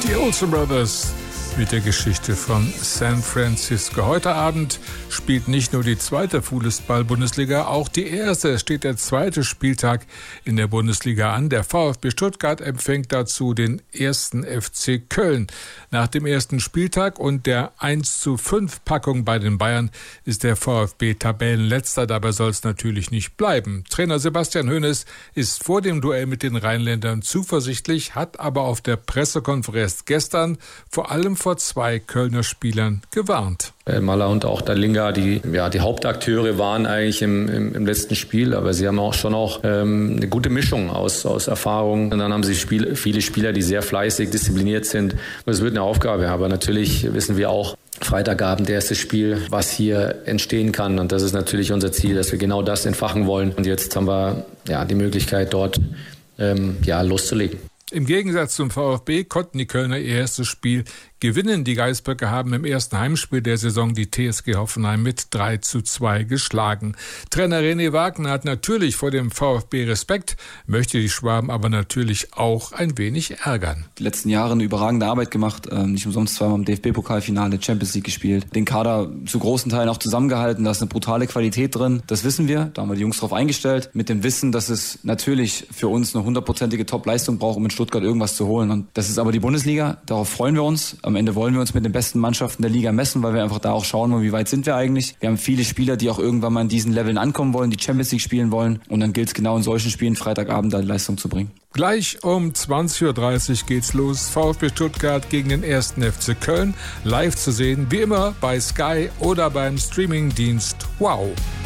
Die Olsen Brothers mit der Geschichte von San Francisco. Heute Abend spielt nicht nur die zweite Fußball-Bundesliga, auch die erste. Es steht der zweite Spieltag in der Bundesliga an. Der VfB Stuttgart empfängt dazu den 1. FC Köln. Nach dem ersten Spieltag und der 1:5 Packung bei den Bayern ist der VfB Tabellenletzter. Dabei soll es natürlich nicht bleiben. Trainer Sebastian Hoeneß ist vor dem Duell mit den Rheinländern zuversichtlich, hat aber auf der Pressekonferenz gestern vor allem vor 2 Kölner Spielern gewarnt. Maller und auch Dalinga, die Hauptakteure waren eigentlich im letzten Spiel, aber sie haben auch eine gute Mischung aus Erfahrung. Und dann haben sie viele Spieler, die sehr fleißig, diszipliniert sind. Und es wird eine Aufgabe, aber natürlich wissen wir auch, Freitagabend, erstes Spiel, was hier entstehen kann. Und das ist natürlich unser Ziel, dass wir genau das entfachen wollen. Und jetzt haben wir die Möglichkeit, dort loszulegen. Im Gegensatz zum VfB konnten die Kölner ihr erstes Spiel gewinnen. Die Geisböcke haben im ersten Heimspiel der Saison die TSG Hoffenheim mit 3:2 geschlagen. Trainer René Wagner hat natürlich vor dem VfB Respekt, möchte die Schwaben aber natürlich auch ein wenig ärgern. Die letzten Jahre eine überragende Arbeit gemacht, nicht umsonst zweimal im DFB-Pokalfinale, Champions League gespielt, den Kader zu großen Teilen auch zusammengehalten, da ist eine brutale Qualität drin, das wissen wir, da haben wir die Jungs drauf eingestellt, mit dem Wissen, dass es natürlich für uns eine 100%ige Top-Leistung braucht, um in Stuttgart irgendwas zu holen. Und das ist aber die Bundesliga, darauf freuen wir uns. Am Ende wollen wir uns mit den besten Mannschaften der Liga messen, weil wir einfach da auch schauen wollen, wie weit sind wir eigentlich. Wir haben viele Spieler, die auch irgendwann mal in diesen Leveln ankommen wollen, die Champions League spielen wollen. Und dann gilt es genau in solchen Spielen Freitagabend da die Leistung zu bringen. Gleich um 20:30 Uhr geht's los. VfB Stuttgart gegen den 1. FC Köln. Live zu sehen, wie immer bei Sky oder beim Streamingdienst Wow.